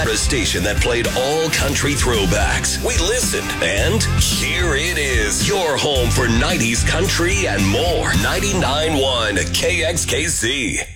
A station that played all country throwbacks. We listened, and here it is. Your home for 90s country and more. 99.1 KXKC.